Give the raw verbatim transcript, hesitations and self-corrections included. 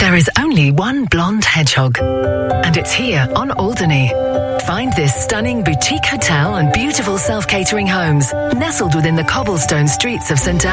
There is only one blonde hedgehog, and it's here on Alderney. Find this stunning boutique hotel and beautiful self-catering homes nestled within the cobblestone streets of St